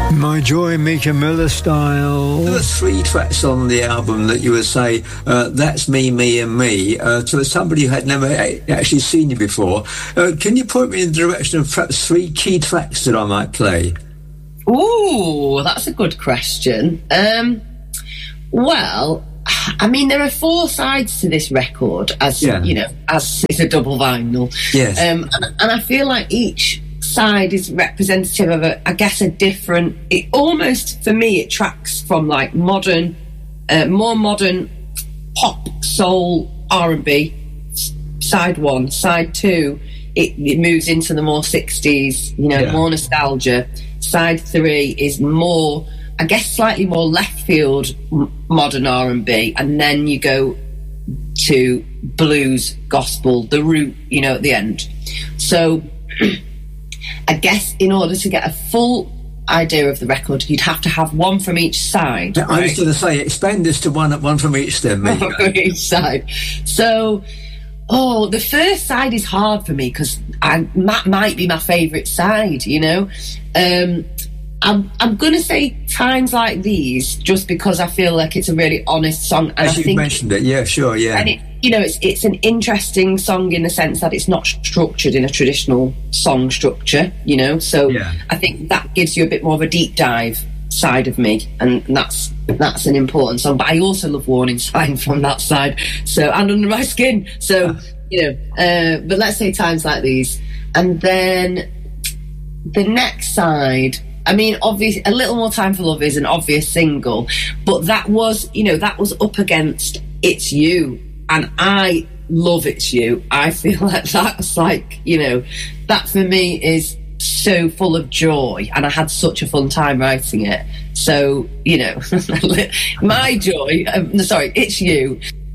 My Joy, Mika Miller style. There were 3 tracks on the album that you would say, that's me, me and me, to somebody who had never actually seen you before. Can you point me in the direction of perhaps 3 key tracks that I might play? Ooh, that's a good question. Well, I mean, there are 4 sides to this record, as you know, as it's a double vinyl. Yes. And I feel like each side is representative of a different. It almost, for me, it tracks from like modern, more modern pop, soul, R&B. Side 1, side 2, it moves into the more 60s, you know, more nostalgia. Side 3 is more, I guess, slightly more left field modern R&B, and then you go to blues, gospel, the root, you know, at the end. So I guess in order to get a full idea of the record, you'd have to have one from each side. I was going to say, expand this to one from each then. One from each side. So, the first side is hard for me because that might be my favourite side, you know. I'm going to say Times Like These just because I feel like it's a really honest song. And As you mentioned it, yeah, sure, yeah. And it's an interesting song in the sense that it's not structured in a traditional song structure, you know. So I think that gives you a bit more of a deep dive side of me, and that's an important song. But I also love Warning Sign from that side, so, and Under My Skin. So, you know, but let's say Times Like These. And then the next side, I mean, obviously, A Little More Time for Love is an obvious single, but that was up against It's You, and I love It's You. I feel like that's like, you know, that for me is so full of joy, and I had such a fun time writing it. So, you know, my joy, It's You